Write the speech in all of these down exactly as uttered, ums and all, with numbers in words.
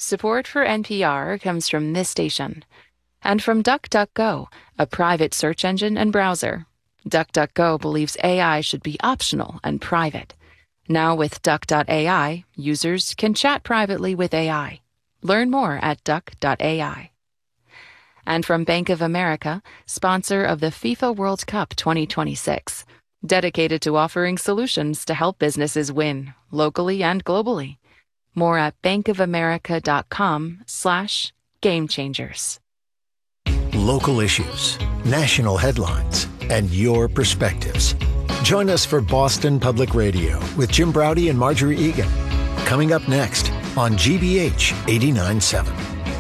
Support for N P R comes from this station and from DuckDuckGo, a private search engine and browser. DuckDuckGo believes A I should be optional and private. Now with Duck dot A I, users can chat privately with A I. Learn more at Duck dot A I. And from Bank of America, sponsor of the FIFA World Cup twenty twenty-six, dedicated to offering solutions to help businesses win, locally and globally. More at bankofamerica.com slash game changers. Local issues, national headlines, and your perspectives. Join us for Boston Public Radio with Jim Braude and Marjorie Egan. Coming up next on G B H eighty-nine point seven.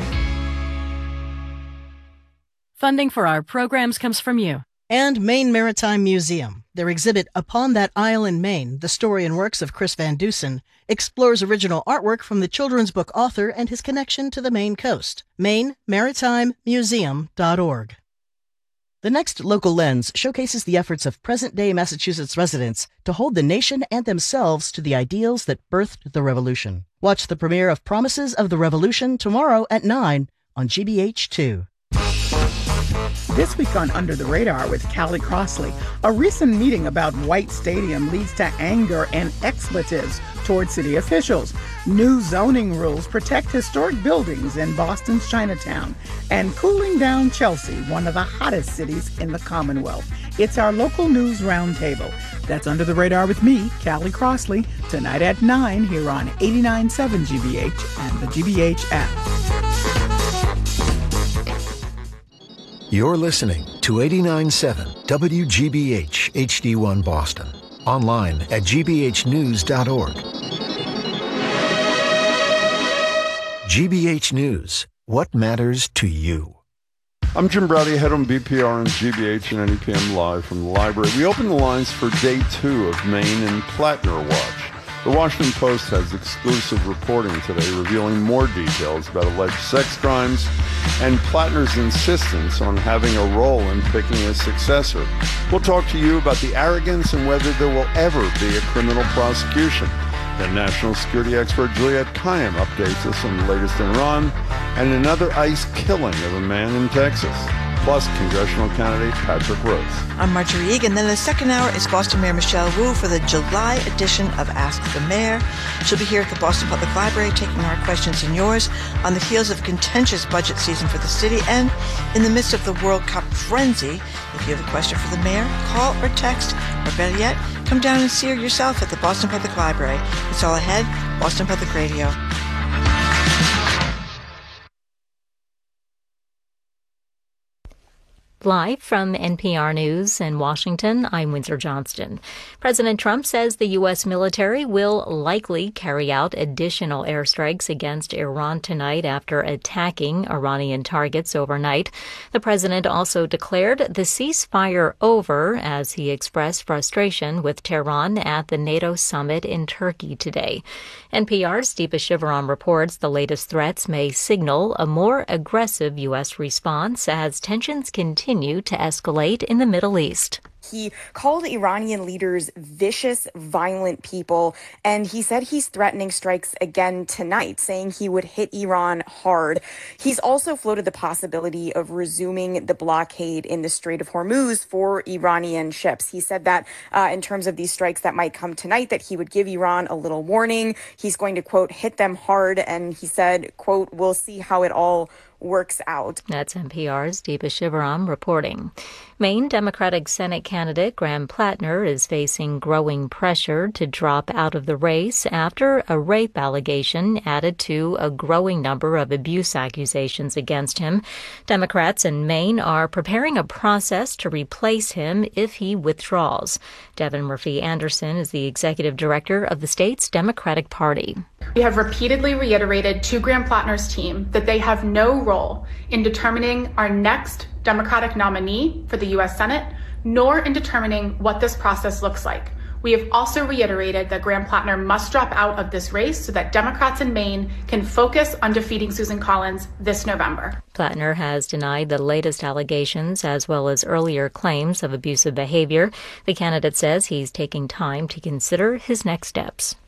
Funding for our programs comes from you. And Maine Maritime Museum. Their exhibit, Upon That Isle in Maine, the story and works of Chris Van Dusen, explores original artwork from the children's book author and his connection to the Maine coast. Maine Maritime Museum dot org. The next Local Lens showcases the efforts of present-day Massachusetts residents to hold the nation and themselves to the ideals that birthed the Revolution. Watch the premiere of Promises of the Revolution tomorrow at nine on G B H two. This week on Under the Radar with Callie Crossley, a recent meeting about White Stadium leads to anger and expletives toward city officials. New zoning rules protect historic buildings in Boston's Chinatown. And cooling down Chelsea, one of the hottest cities in the Commonwealth. It's our local news roundtable. That's Under the Radar with me, Callie Crossley, tonight at nine here on eighty-nine point seven G B H and the G B H app. You're listening to eighty-nine point seven W G B H H D one Boston. Online at G B H news dot org. G B H News. What matters to you? I'm Jim Braude, head on B P R and G B H and N E P M live from the library. We open the lines for day two of Maine and Plattner Watch. The Washington Post has exclusive reporting today revealing more details about alleged sex crimes and Plattner's insistence on having a role in picking his successor. We'll talk to you about the arrogance and whether there will ever be a criminal prosecution. Then national security expert Juliette Kayyem updates us on the latest in Iran and another ICE killing of a man in Texas. Plus, congressional candidate Patrick Rose. I'm Marjorie Egan. Then the second hour is Boston Mayor Michelle Wu for the July edition of Ask the Mayor. She'll be here at the Boston Public Library taking our questions and yours on the heels of a contentious budget season for the city and in the midst of the World Cup frenzy. If you have a question for the mayor, call or text, or better yet, come down and see her yourself at the Boston Public Library. It's all ahead, Boston Public Radio. Live from N P R News in Washington, I'm Windsor Johnston. President Trump says the U S military will likely carry out additional airstrikes against Iran tonight after attacking Iranian targets overnight. The president also declared the ceasefire over as he expressed frustration with Tehran at the NATO summit in Turkey today. N P R's Deepa Shivaram reports the latest threats may signal a more aggressive U S response as tensions continue to escalate in the Middle East. He called Iranian leaders vicious, violent people, and he said he's threatening strikes again tonight, saying he would hit Iran hard. He's also floated the possibility of resuming the blockade in the Strait of Hormuz for Iranian ships. He said that uh, in terms of these strikes that might come tonight, that he would give Iran a little warning. He's going to, quote, hit them hard, and he said, quote, we'll see how it all works out. That's N P R's Deepa Shivaram reporting. Maine Democratic Senate candidate Graham Plattner is facing growing pressure to drop out of the race after a rape allegation added to a growing number of abuse accusations against him. Democrats in Maine are preparing a process to replace him if he withdraws. Devin Murphy-Anderson is the executive director of the state's Democratic Party. We have repeatedly reiterated to Graham Plattner's team that they have no role in determining our next Democratic nominee for the U S Senate, nor in determining what this process looks like. We have also reiterated that Graham Plattner must drop out of this race so that Democrats in Maine can focus on defeating Susan Collins this November. Plattner has denied the latest allegations as well as earlier claims of abusive behavior. The candidate says he's taking time to consider his next steps.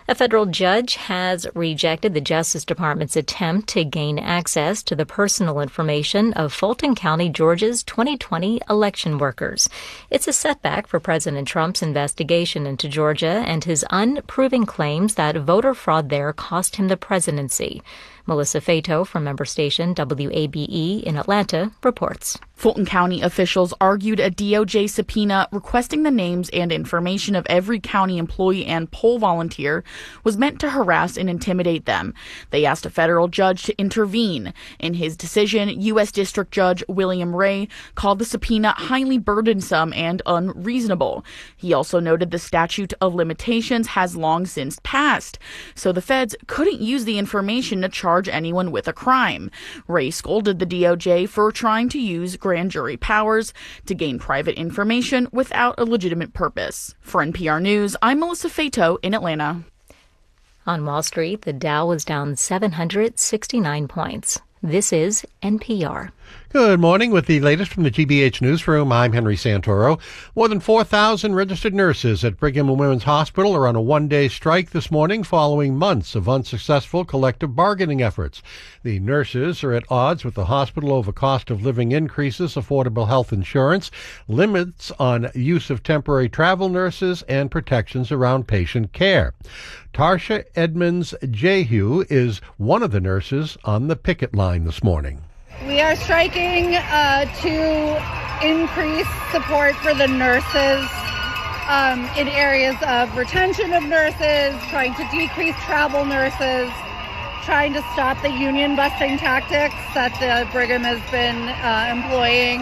A federal judge has rejected the Justice Department's attempt to gain access to the personal information of Fulton County, Georgia's twenty twenty election workers. It's a setback for President Trump's investigation into Georgia and his unproven claims that voter fraud there cost him the presidency. Melissa Fato from member station W A B E in Atlanta reports. Fulton County officials argued a D O J subpoena requesting the names and information of every county employee and poll volunteer was meant to harass and intimidate them. They asked a federal judge to intervene. In his decision, U S District Judge William Ray called the subpoena highly burdensome and unreasonable. He also noted the statute of limitations has long since passed, so the feds couldn't use the information to charge anyone with a crime. Ray scolded the D O J for trying to use grand jury powers to gain private information without a legitimate purpose. For N P R News, I'm Melissa Fato in Atlanta. On Wall Street, the Dow was down seven hundred sixty-nine points. This is N P R. Good morning. With the latest from the G B H Newsroom, I'm Henry Santoro. More than four thousand registered nurses at Brigham and Women's Hospital are on a one-day strike this morning following months of unsuccessful collective bargaining efforts. The nurses are at odds with the hospital over cost of living increases, affordable health insurance, limits on use of temporary travel nurses, and protections around patient care. Tarsha Edmonds-Jehu is one of the nurses on the picket line this morning. We are striking uh, to increase support for the nurses um, in areas of retention of nurses, trying to decrease travel nurses, trying to stop the union busting tactics that the Brigham has been uh, employing,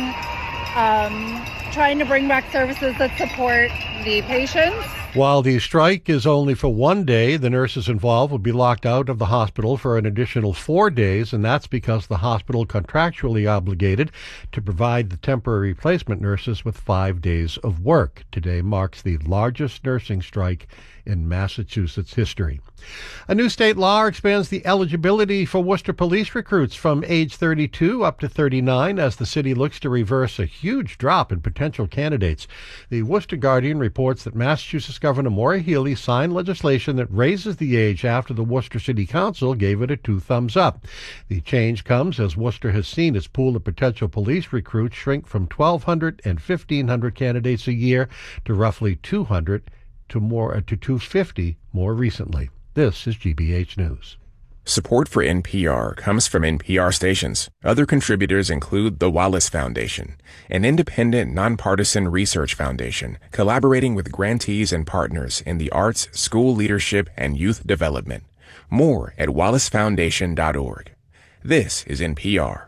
um, trying to bring back services that support the patients. While the strike is only for one day, the nurses involved will be locked out of the hospital for an additional four days, and that's because the hospital contractually obligated to provide the temporary replacement nurses with five days of work. Today marks the largest nursing strike in Massachusetts history. A new state law expands the eligibility for Worcester police recruits from age thirty-two up to thirty-nine as the city looks to reverse a huge drop in potential candidates. The Worcester Guardian reports that Massachusetts Governor Maura Healey signed legislation that raises the age after the Worcester City Council gave it a two thumbs up. The change comes as Worcester has seen its pool of potential police recruits shrink from twelve hundred and fifteen hundred candidates a year to roughly two hundred to more to two hundred fifty more recently. This is G B H News. Support for N P R comes from N P R stations. Other contributors include the Wallace Foundation, an independent, nonpartisan research foundation collaborating with grantees and partners in the arts, school leadership, and youth development. More at wallace foundation dot org. This is N P R.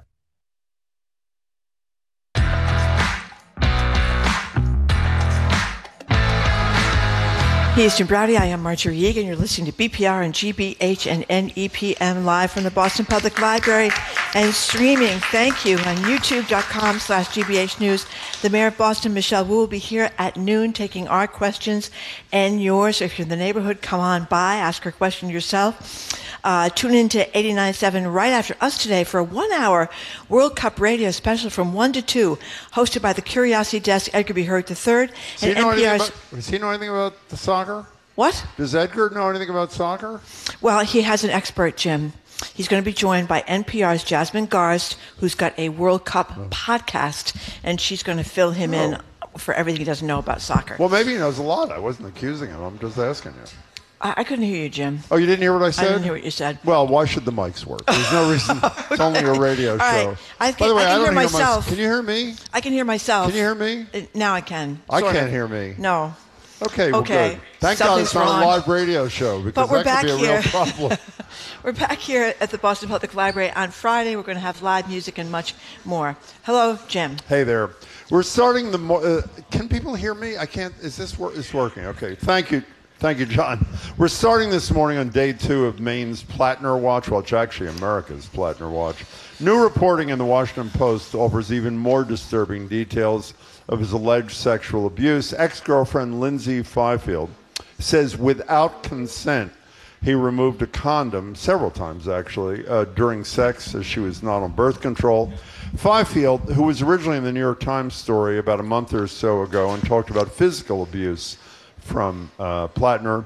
He is Jim Browdy. I am Marjorie Egan. You're listening to B P R and G B H and N E P M live from the Boston Public Library and streaming. Thank you on youtube.com slash GBH News. The Mayor of Boston, Michelle Wu, will be here at noon taking our questions and yours. If you're in the neighborhood, come on by, ask her question yourself. Uh, tune in to eighty-nine point seven right after us today for a one-hour World Cup radio special from one to two, hosted by the Curiosity Desk, Edgar B. Hurd the third. Does he, know anything about, does he know anything about the soccer? What? Does Edgar know anything about soccer? Well, he has an expert, Jim. He's going to be joined by N P R's Jasmine Garst, who's got a World Cup oh. podcast, and she's going to fill him oh. in for everything he doesn't know about soccer. Well, maybe he knows a lot. I wasn't accusing him. I'm just asking you. I, I couldn't hear you, Jim. Oh, you didn't hear what I said? I didn't hear what you said. Well, why should the mics work? There's no reason. It's only a radio All show. Right. I can, By the way, I can I don't hear myself. My, can you hear me? I can hear myself. Can you hear me? Uh, now I can. I can't of. hear me. No. Okay, well, okay. good. Thank Something's God it's not wrong. a live radio show, because but we're that back could be a here. real problem. We're back here at the Boston Public Library on Friday. We're going to have live music and much more. Hello, Jim. Hey there. We're starting the... Mo- uh, can people hear me? I can't... Is this wor- it's working? Okay. Thank you. Thank you, John. We're starting this morning on day two of Maine's Plattner Watch. Well, it's actually America's Plattner Watch. New reporting in the Washington Post offers even more disturbing details of his alleged sexual abuse. Ex-girlfriend Lindsay Fifield says without consent, he removed a condom several times, actually, uh, during sex, as she was not on birth control. Fifield, who was originally in the New York Times story about a month or so ago and talked about physical abuse from uh, Plattner,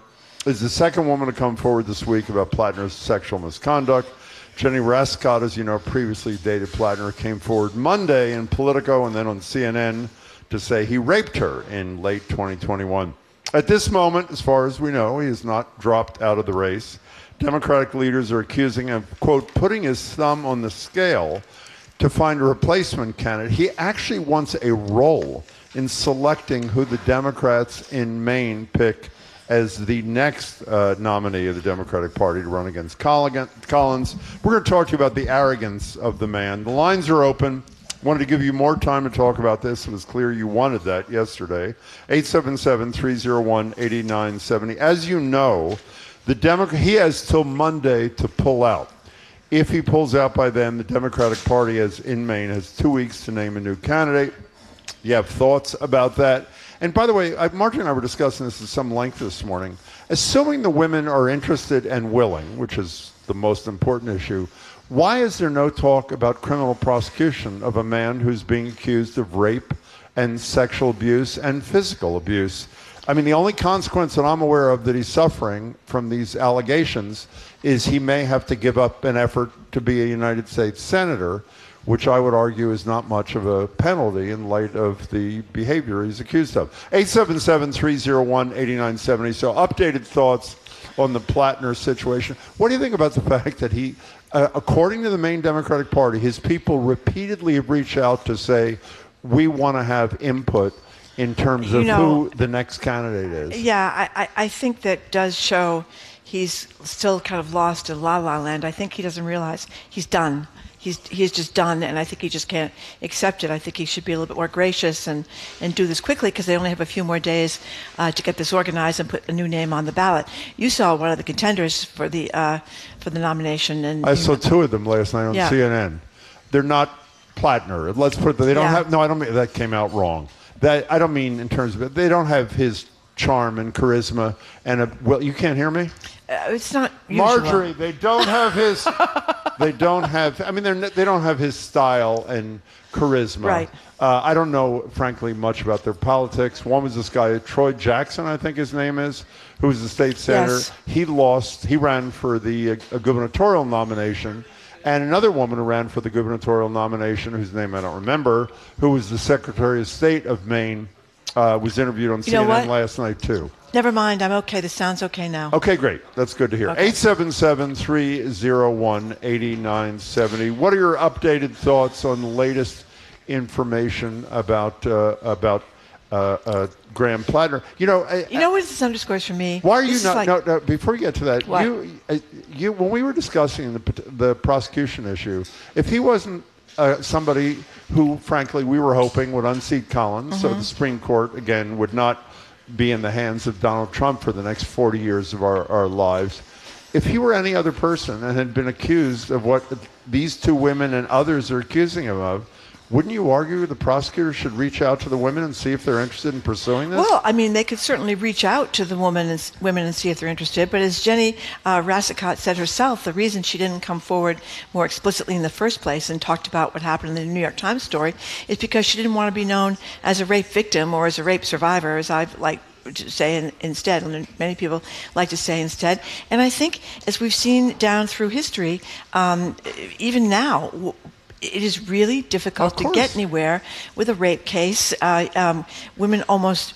is the second woman to come forward this week about Plattner's sexual misconduct. Jenny Rascott, as you know, previously dated Plattner, came forward Monday in Politico and then on C N N to say he raped her in late twenty twenty-one. At this moment, as far as we know, he has not dropped out of the race. Democratic leaders are accusing him of, quote, putting his thumb on the scale to find a replacement candidate. He actually wants a role in selecting who the Democrats in Maine pick as the next uh, nominee of the Democratic Party to run against Collins. We're going to talk to you about the arrogance of the man. The lines are open. Wanted to give you more time to talk about this. It was clear you wanted that yesterday. eight seven seven, three oh one, eight nine seven oh. As you know, the Democrat he has till Monday to pull out. If he pulls out by then, the Democratic Party has, in Maine has two weeks to name a new candidate. You have thoughts about that? And by the way, I, Marjorie and I were discussing this at some length this morning. Assuming the women are interested and willing, which is the most important issue, why is there no talk about criminal prosecution of a man who's being accused of rape and sexual abuse and physical abuse? I mean, the only consequence that I'm aware of that he's suffering from these allegations is he may have to give up an effort to be a United States senator, which I would argue is not much of a penalty in light of the behavior he's accused of. eight seven seven, three oh one, eight nine seven oh. So updated thoughts on the Plattner situation. What do you think about the fact that he, uh, according to the Maine Democratic Party, his people repeatedly have reached out to say, we want to have input in terms of you know, who the next candidate is? Yeah, I, I think that does show he's still kind of lost in la-la land. I think he doesn't realize he's done. He's he's just done, and I think he just can't accept it. I think he should be a little bit more gracious and, and do this quickly because they only have a few more days uh, to get this organized and put a new name on the ballot. You saw one of the contenders for the uh, for the nomination, and I saw two of them last night on yeah. C N N. They're not Plattner. Let's put it. They don't yeah. have. No, I don't mean that came out wrong. That I don't mean in terms of it. They don't have his charm and charisma and a, well, you can't hear me. Uh, it's not usual. Marjorie. They don't have his. They don't have. I mean, they're they don't have his style and charisma. Right. Uh, I don't know, frankly, much about their politics. One was this guy, Troy Jackson, I think his name is, who was the state senator. Yes. He lost. He ran for the uh, gubernatorial nomination. And another woman who ran for the gubernatorial nomination, whose name I don't remember, who was the Secretary of State of Maine, uh, was interviewed on you C N N know last night, too. Never mind. I'm okay. This sounds okay now. Okay, great. That's good to hear. Okay. eight seven seven, three oh one, eight nine seven oh. What are your updated thoughts on the latest information about uh, about uh, uh, Graham Plattner? You know, I, you know what this underscores for me? Why are you this not? Like, no, no. Before you get to that, what? you, uh, you, when we were discussing the the prosecution issue, if he wasn't uh, somebody who, frankly, we were hoping would unseat Collins, mm-hmm. so the Supreme Court again would not be in the hands of Donald Trump for the next forty years of our, our lives. If he were any other person and had been accused of what these two women and others are accusing him of, wouldn't you argue the prosecutor should reach out to the women and see if they're interested in pursuing this? Well, I mean, they could certainly reach out to the woman and, women and see if they're interested. But as Jenny uh, Rascott said herself, the reason she didn't come forward more explicitly in the first place and talked about what happened in the New York Times story is because she didn't want to be known as a rape victim or as a rape survivor, as I've like to say in, instead, and many people like to say instead. And I think, as we've seen down through history, um, even now, it is really difficult to get anywhere with a rape case. Uh, um, women almost,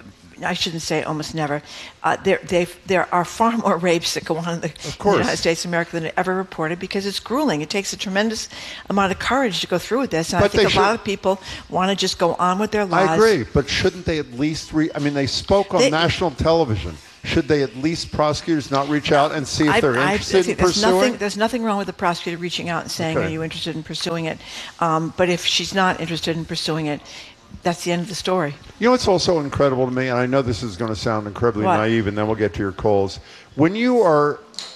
I shouldn't say almost never, uh, there, there are far more rapes that go on in the, in the United States of America than are ever reported because it's grueling. It takes a tremendous amount of courage to go through with this. And but I think a should, lot of people want to just go on with their lives. I agree, but shouldn't they at least, re- I mean, they spoke on they, national television. Should they at least, prosecutors, not reach out and see if I, they're I, interested I think in there's pursuing? Nothing, there's nothing wrong with the prosecutor reaching out and saying, okay. Are you interested in pursuing it? Um, but if she's not interested in pursuing it, that's the end of the story. You know what's also incredible to me, and I know this is going to sound incredibly what? naive, and then we'll get to your calls. When you are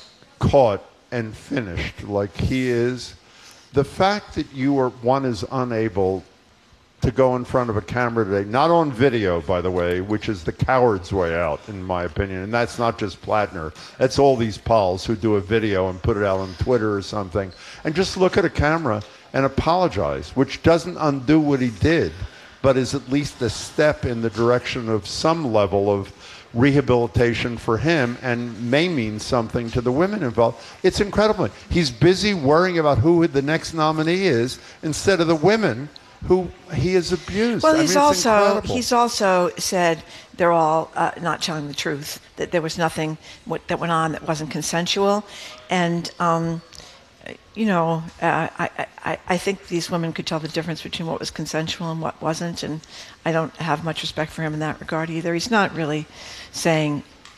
caught and finished like he is, the fact that you are, one is unable to go in front of a camera today, not on video, by the way, which is the coward's way out, in my opinion. And that's not just Plattner. That's all these pals who do a video and put it out on Twitter or something. And just look at a camera and apologize, which doesn't undo what he did, but is at least a step in the direction of some level of rehabilitation for him and may mean something to the women involved. It's incredible. He's busy worrying about who the next nominee is instead of the women who he has abused. Well, I he's mean, also incredible. he's also said they're all uh, not telling the truth, that there was nothing what, that went on that wasn't consensual. And, um, you know, uh, I, I, I think these women could tell the difference between what was consensual and what wasn't, and I don't have much respect for him in that regard either. He's not really saying,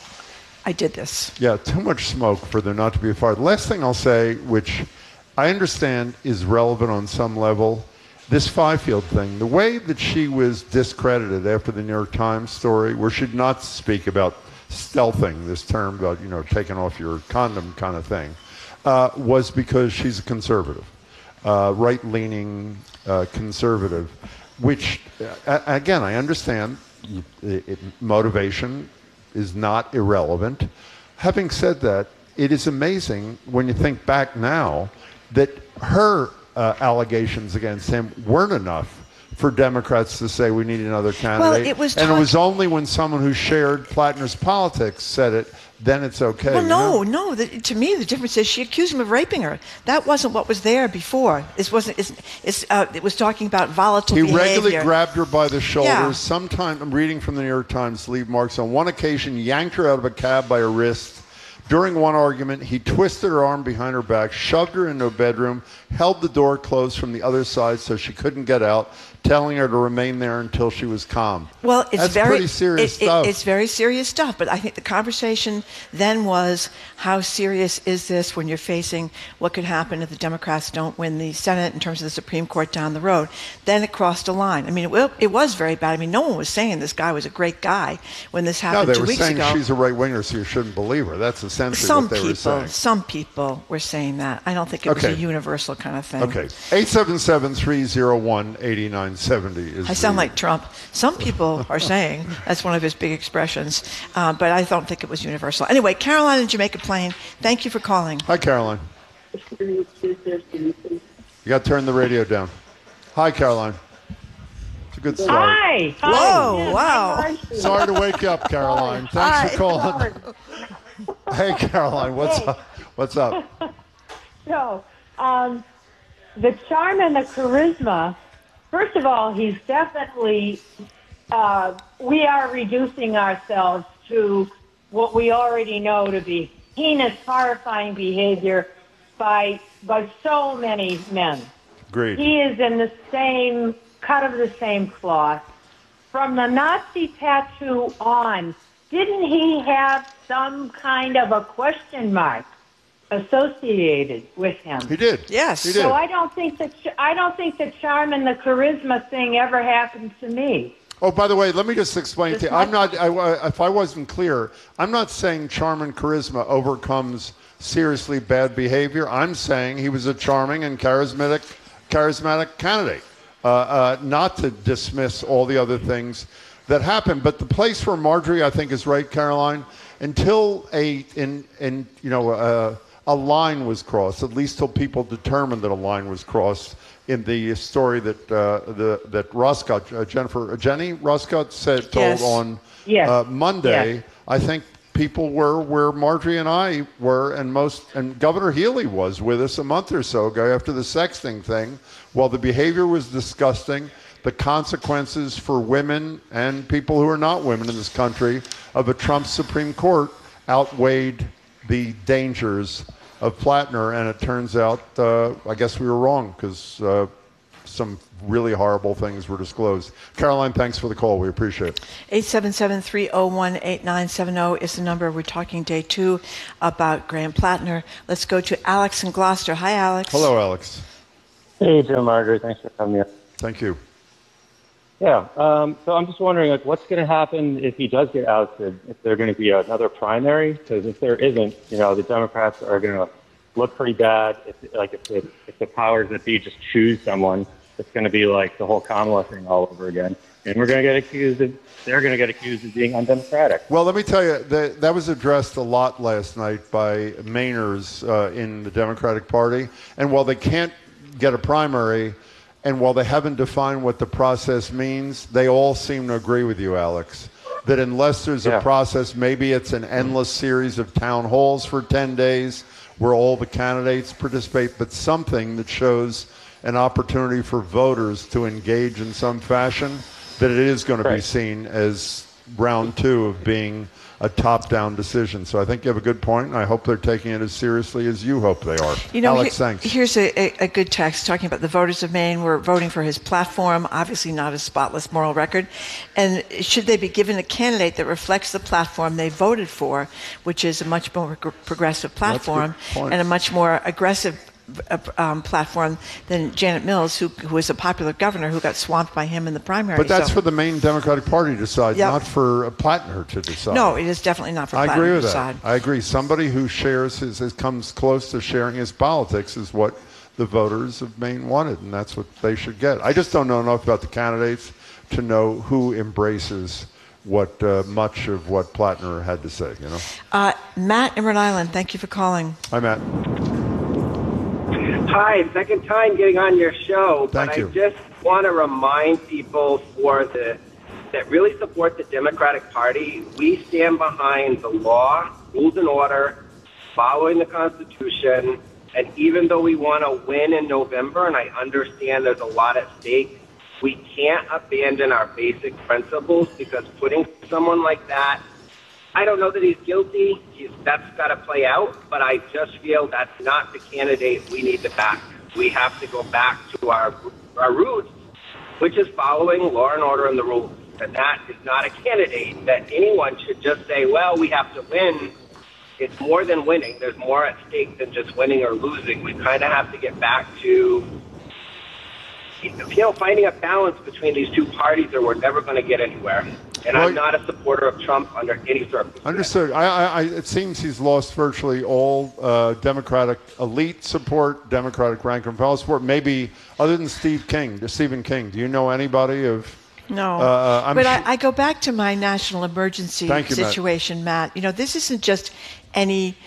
I did this. Yeah, too much smoke for there not to be a fire. The last thing I'll say, which I understand is relevant on some level, this Fifield thing, the way that she was discredited after the New York Times story, where she did not speak about stealthing, this term about, you know, taking off your condom kind of thing, uh, was because she's a conservative, uh, right-leaning uh, conservative, which, uh, again, I understand it, it, motivation is not irrelevant. Having said that, it is amazing when you think back now that her Uh, allegations against him weren't enough for Democrats to say we need another candidate. Well, it was and talk- it was only when someone who shared Plattner's politics said it, then it's okay. Well, you no, know? no. The, to me, the difference is she accused him of raping her. That wasn't what was there before. This wasn't. It's, it's, uh, it was talking about volatile He behavior. regularly grabbed her by the shoulders. Yeah. Sometime, I'm reading from the New York Times, Lee Marks, on one occasion yanked her out of a cab by her wrist. During one argument, he twisted her arm behind her back, shoved her into a bedroom, held the door closed from the other side so she couldn't get out, telling her to remain there until she was calm. Well, it's That's very pretty serious it, it, stuff. It's very serious stuff. But I think the conversation then was, how serious is this when you're facing what could happen if the Democrats don't win the Senate in terms of the Supreme Court down the road? Then it crossed a line. I mean, it, it was very bad. I mean, no one was saying this guy was a great guy when this No, happened they two were weeks saying ago. she's a right-winger, so you shouldn't believe her. That's essentially Some what they people, were saying. some people were saying that. I don't think it Okay. was a universal kind of thing. Okay. eight seven seven, three oh one, eight nine seven oh is I sound the- like Trump. Some people are saying that's one of his big expressions, uh, but I don't think it was universal. Anyway, Caroline in Jamaica Plain, thank you for calling. Hi, Caroline. You got to turn the radio down. Hi, Caroline. It's a good start. Hi. Hi. Whoa, Yeah, wow. hi, Sorry to wake you up, Caroline. Thanks Hi. for calling. Hey, Caroline, what's Hey. up? What's up? So, um, the charm and the charisma, first of all, he's definitely, uh, we are reducing ourselves to what we already know to be heinous, horrifying behavior by, by so many men. Agreed. He is in the same, cut of the same cloth. From the Nazi tattoo on, didn't he have some kind of a question mark associated with him? He did. Yes. He did. So I don't think that I don't think the charm and the charisma thing ever happened to me. Oh, by the way, let me just explain Just to you. I'm like- not, I, if I wasn't clear, I'm not saying charm and charisma overcomes seriously bad behavior. I'm saying he was a charming and charismatic, charismatic candidate. Uh, uh, not to dismiss all the other things that happened. But the place where Marjorie, I think, is right, Caroline, until a, in, in, you know, uh, a line was crossed, at least till people determined that a line was crossed in the story that uh, the that Roscott, uh, Jennifer, uh, Jenny Roscott said, told Yes. on Yes. uh, Monday. Yes. I think people were where Marjorie and I were, and most, and Governor Healy was with us a month or so ago after the sexting thing. While the behavior was disgusting, the consequences for women and people who are not women in this country of a Trump Supreme Court outweighed the dangers of Plattner, and it turns out, uh, I guess we were wrong, because uh, some really horrible things were disclosed. Caroline, thanks for the call. We appreciate it. eight seven seven, three oh one, eight nine seven oh is the number. We're talking day two about Graham Plattner. Let's go to Alex in Gloucester. Hi, Alex. Hello, Alex. Hey, Joe Margaret. Thanks for coming in. Thank you. Yeah. Um, so I'm just wondering, like, what's going to happen if he does get ousted? If there's going to be another primary? Because if there isn't, you know, the Democrats are going to look pretty bad. If, like, if the, if the powers that be just choose someone, it's going to be like the whole Kamala thing all over again. And we're going to get accused of, they're going to get accused of being undemocratic. Well, let me tell you, that, that was addressed a lot last night by Mainers uh, in the Democratic Party. And while they can't get a primary, and while they haven't defined what the process means, they all seem to agree with you, Alex, that unless there's Yeah. a process, maybe it's an endless series of town halls for ten days where all the candidates participate, but something that shows an opportunity for voters to engage in some fashion, that it is going to be seen as round two of being a top-down decision. So I think you have a good point, and I hope they're taking it as seriously as you hope they are. You know, Alex, he- thanks. here's a, a, a good text talking about the voters of Maine were voting for his platform, obviously not a spotless moral record. And should they be given a candidate that reflects the platform they voted for, which is a much more gr- progressive platform point. and a much more aggressive uh, um, platform than Janet Mills, who, who was a popular governor who got swamped by him in the primary. But that's So- for the Maine Democratic Party to decide, Yep. not for Plattner to decide. No, it is definitely not for I Plattner agree to with decide. that. I agree. Somebody who shares his, his, comes close to sharing his politics is what the voters of Maine wanted, and that's what they should get. I just don't know enough about the candidates to know who embraces what uh, much of what Plattner had to say. You know. Uh, Matt in Rhode Island, thank you for calling. Hi, Matt. Hi, second time getting on your show, Thank but you. I just want to remind people for the that really support the Democratic Party, we stand behind the law, rules and order, following the Constitution, and even though we want to win in November, and I understand there's a lot at stake, we can't abandon our basic principles, because putting someone like that, I don't know that he's guilty. He's, that's got to play out, but I just feel that's not the candidate we need to back. We have to go back to our our roots, which is following law and order and the rules. And that is not a candidate that anyone should just say, well, we have to win. It's more than winning. There's more at stake than just winning or losing. We kind of have to get back to, you know, finding a balance between these two parties, or we're never going to get anywhere. And Well, I'm not a supporter of Trump under any circumstance. Understood. I, I, I, it seems he's lost virtually all uh, Democratic elite support, Democratic rank and file support. Maybe other than Steve King, Stephen King. Do you know anybody of? No, Uh, I'm but su- I, I go back to my national emergency Thank you, Matt. situation, Matt. You know, this isn't just any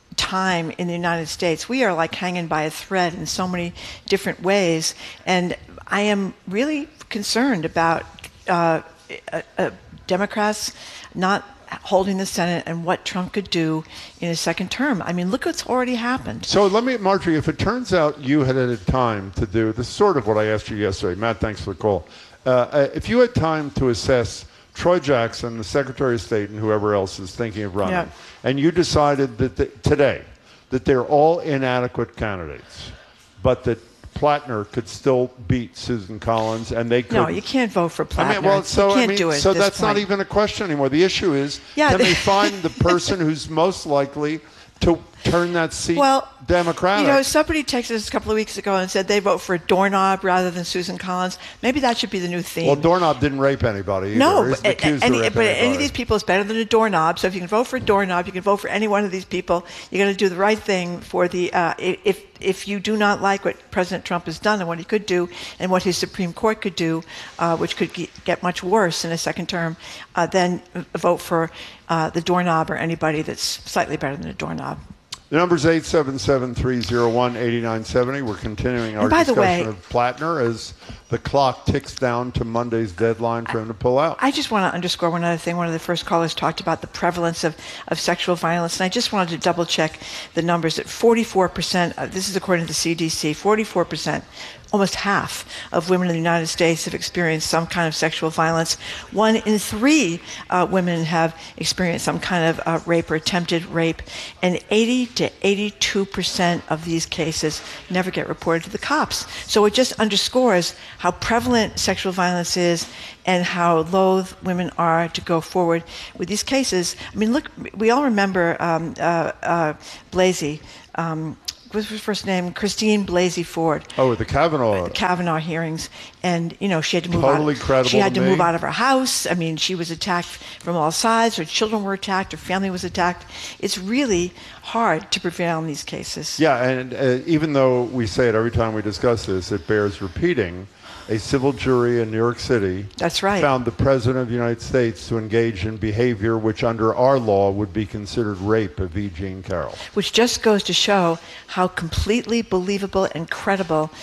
time in the United States. We are like hanging by a thread in so many different ways, and I am really concerned about uh, uh, uh, Democrats not holding the Senate and what Trump could do in his second term. I mean, look what's already happened. So let me, Marjorie, if it turns out you had had time to do, this is sort of what I asked you yesterday. Matt, thanks for the call. Uh, if you had time to assess Troy Jackson, the Secretary of State, and whoever else is thinking of running, Yeah. and you decided that the, today that they're all inadequate candidates, but that Plattner could still beat Susan Collins, and they could. No, you can't vote for Plattner. I mean, well, so you can't I mean, do it so at this that's not point. even a question anymore. The issue is, Yeah, can they- they find the person who's most likely to turn that seat Well, Democratic? You know, somebody texted us a couple of weeks ago and said they vote for a doorknob rather than Susan Collins. Maybe that should be the new theme. Well, Doorknob didn't rape anybody either. No, Isn't but, accused any, of raping but any anybody. of these people is better than a doorknob. So if you can vote for a doorknob, you can vote for any one of these people. You're going to do the right thing for the. Uh, if if you do not like what President Trump has done and what he could do and what his Supreme Court could do, uh, which could ge- get much worse in a second term, uh, then vote for uh, the doorknob or anybody that's slightly better than a doorknob. The number's eight seven seven, three oh one, eight nine seven oh. We're continuing our And by the discussion way- of Plattner as the clock ticks down to Monday's deadline for him to pull out. I just want to underscore one other thing. One of the first callers talked about the prevalence of, of sexual violence, and I just wanted to double check the numbers. That forty-four percent, uh, this is according to the C D C, forty-four percent, almost half of women in the United States have experienced some kind of sexual violence. One in three uh, women have experienced some kind of uh, rape or attempted rape, and eighty to eighty-two percent of these cases never get reported to the cops. So it just underscores how prevalent sexual violence is and how loath women are to go forward with these cases. I mean, look, we all remember um, uh, uh, Blasey. Um, what's her first name? Christine Blasey Ford. Oh, the Kavanaugh. Kavanaugh hearings, and you know she had to move Totally out. credible She had to to me. move out of her house. I mean, she was attacked from all sides. Her children were attacked. Her family was attacked. It's really hard to prevail in these cases. Yeah, and uh, even though we say it every time we discuss this, it bears repeating. A civil jury in New York City That's right. found the President of the United States to engage in behavior which under our law would be considered rape of E. Jean Carroll. Which just goes to show how completely believable and credible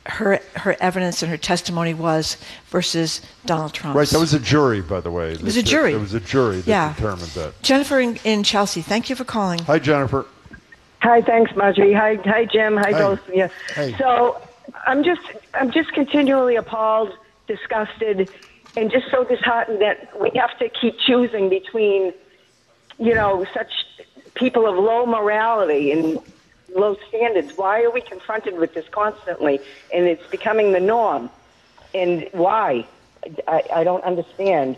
her her evidence and her testimony was versus Donald Trump's. Right, that was a jury, by the way. It was a jury. It was a jury that Yeah. determined that. Jennifer in, in Chelsea, thank you for calling. Hi, Jennifer. Hi, thanks, Marjorie. Hi, hi, Jim. Hi, Hey. both of you. Hey. So, I'm just, I'm just continually appalled, disgusted, and just so disheartened that we have to keep choosing between, you know, such people of low morality and low standards. Why are we confronted with this constantly? And it's becoming the norm. And why? I, I don't understand.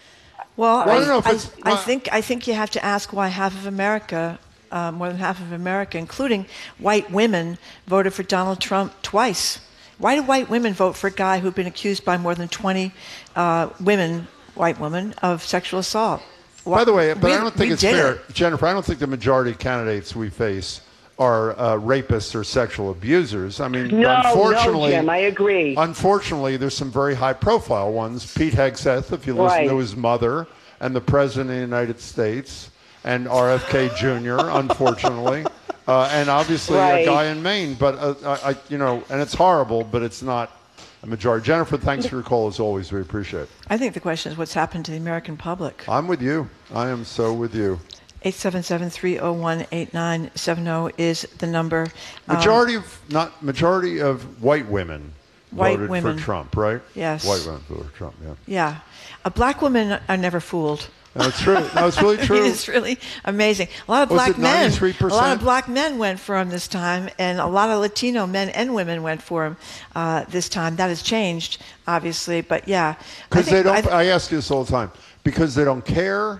Well, Well, I I, don't know if I- it's- I think I think you have to ask why half of America, uh, more than half of America, including white women, voted for Donald Trump twice. Why do white women vote for a guy who'd been accused by more than twenty uh, women, white women, of sexual assault? By the way, but We- I don't think we it's did fair. it. Jennifer, I don't think the majority of candidates we face are uh, rapists or sexual abusers. I mean, No, unfortunately, no, Jim, I agree. Unfortunately, there's some very high-profile ones. Pete Hegseth, if you listen Right. to his mother, and the President of the United States, and R F K Junior, unfortunately, uh, and obviously Right. a guy in Maine. But uh, I, I, you know, and it's horrible, but it's not a majority. Jennifer, thanks for your call as always. We appreciate it. I think the question is what's happened to the American public. I'm with you. I am so with you. eight seven seven, three oh one, eight nine seven zero is the number. Um, Majority of not majority of white women White voted women. for Trump, right? Yes. White women voted for Trump. Yeah. Yeah. A black women are never fooled. No, it's true. No, it's really true. It's really amazing. A lot of Was black it men. ninety-three A percent? lot of black men went for him this time, and a lot of Latino men and women went for him uh, this time. That has changed, obviously, but yeah. I Because think- they don't. I th- I ask you this all the time. Because they don't care,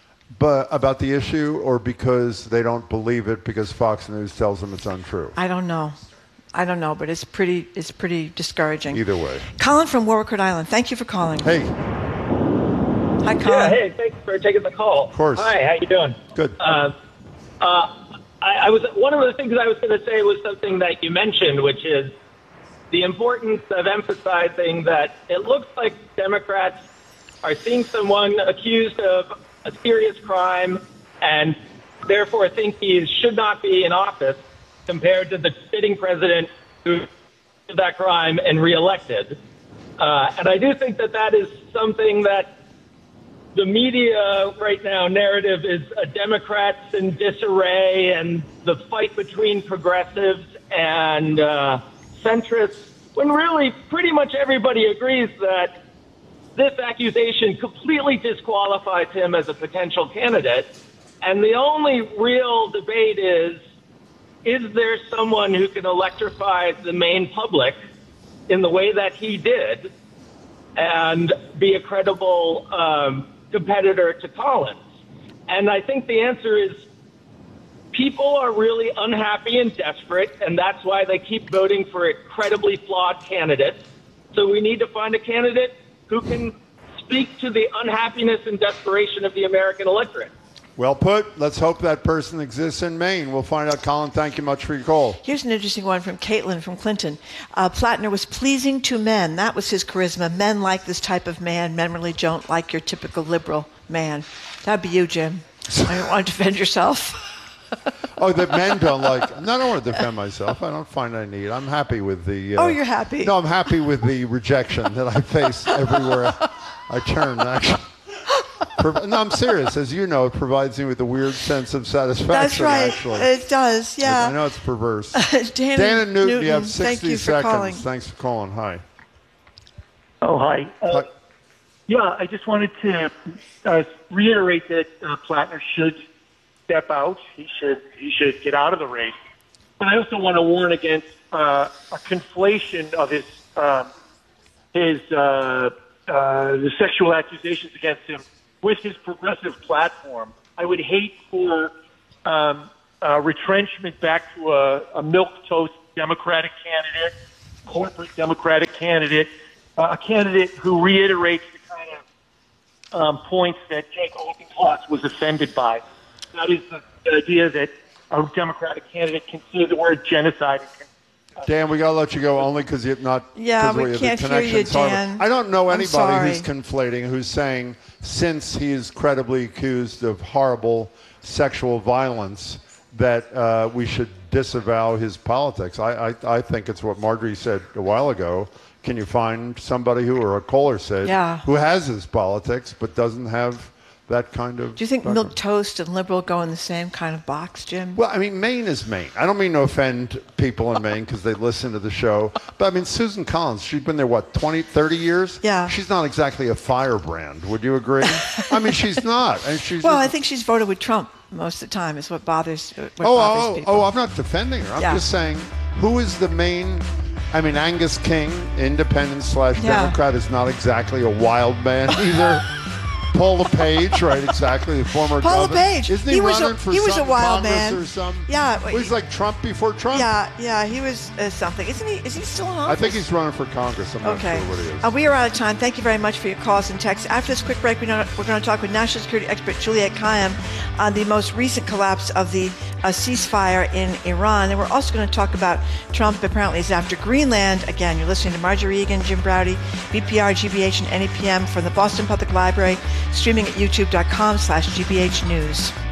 but about the issue, or because they don't believe it because Fox News tells them it's untrue. I don't know. I don't know, but it's pretty. It's pretty discouraging. Either way. Colin from Warwick, Rhode Island. Thank you for calling. Hey. Hi, Colin. Yeah, hey, thanks for taking the call. Of course. Hi, how you doing? Good. Uh, uh, I, I was one of the things I was going to say was something that you mentioned, which is the importance of emphasizing that it looks like Democrats are seeing someone accused of a serious crime and therefore think he should not be in office compared to the sitting president who did that crime and reelected. Uh, and I do think that that is something that the media right now narrative is uh, Democrats in disarray and the fight between progressives and uh, centrists, when really pretty much everybody agrees that this accusation completely disqualifies him as a potential candidate. And the only real debate is, is there someone who can electrify the Maine public in the way that he did and be a credible um, competitor to Collins? And I think the answer is people are really unhappy and desperate, and that's why they keep voting for incredibly flawed candidates. So we need to find a candidate who can speak to the unhappiness and desperation of the American electorate. Well put. Let's hope that person exists in Maine. We'll find out. Colin, thank you much for your call. Here's an interesting one from Caitlin from Clinton. Uh, Plattner was pleasing to men. That was his charisma. Men like this type of man. Men really don't like your typical liberal man. That'd be you, Jim. I don't want to defend yourself. Oh, that men don't like. No, I don't want to defend myself. I don't find I need. I'm happy with the. Uh, Oh, you're happy. No, I'm happy with the rejection that I face everywhere I turn. Actually, Pro- no, I'm serious. As you know, it provides me with a weird sense of satisfaction. That's right. Actually, It does, yeah. I know it's perverse. Dan, Dan and Newton, you have Newton, sixty thank you for seconds. calling. Thanks for calling. Hi. Oh, hi. Uh, yeah, I just wanted to uh, reiterate that uh, Plattner should step out. He should he should get out of the race. But I also want to warn against uh, a conflation of his um, his uh, uh, the sexual accusations against him with his progressive platform. I would hate for um, uh, retrenchment back to a, a milquetoast Democratic candidate, corporate Democratic candidate, uh, a candidate who reiterates the kind of um, points that Jake Openplatz was offended by. That is the, the idea that a Democratic candidate can say the word genocide. Dan, we got to let you go only because you're not. Yeah, 'cause we the can't hear you, connection's horrible. Dan. I don't know I'm anybody sorry. who's conflating, who's saying since he is credibly accused of horrible sexual violence that uh, we should disavow his politics. I, I, I think it's what Marjorie said a while ago. Can you find somebody who, or a Kohler said, yeah. who has his politics but doesn't have that kind of... Do you think background? milk toast and liberal go in the same kind of box, Jim? Well, I mean, Maine is Maine. I don't mean to offend people in Maine because they listen to the show. But, I mean, Susan Collins, she's been there, what, twenty, thirty years? Yeah. She's not exactly a firebrand. Would you agree? I mean, she's not. And she's well, just, I think she's voted with Trump most of the time is what bothers, what oh, bothers oh, people. oh, I'm not defending her. I'm Yeah. just saying, who is the main... I mean, Angus King, independent slash Yeah. Democrat, is not exactly a wild man either. Paul LePage, right, exactly, the former Paul governor. LePage. Isn't he, He was a- running for he was a some wild Congress man. or some? Yeah. Well, he's like Trump before Trump. Yeah, yeah, he was uh, something. Isn't he? Is he still in office? I think he's running for Congress. I'm not Okay. sure what he is. Uh, we are out of time. Thank you very much for your calls and texts. After this quick break, we're going we're to talk with national security expert Juliet Kayyem on the most recent collapse of the uh, ceasefire in Iran. And we're also going to talk about Trump apparently is after Greenland. Again, you're listening to Marjorie Egan, Jim Browdy, B P R, G B H, and N E P M from the Boston Public Library, streaming at youtube dot com slash G B H News.